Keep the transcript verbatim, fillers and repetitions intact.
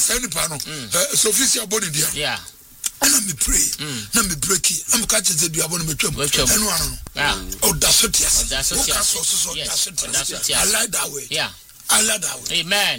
Send pano. Sophicia body dia. Yeah. And me pray. Na me break it. I'm catching the dia body me twem. And one. Yeah. Oh, that's it. Yes. That's it. Yes. I like that way. Yeah. I like that way. Amen.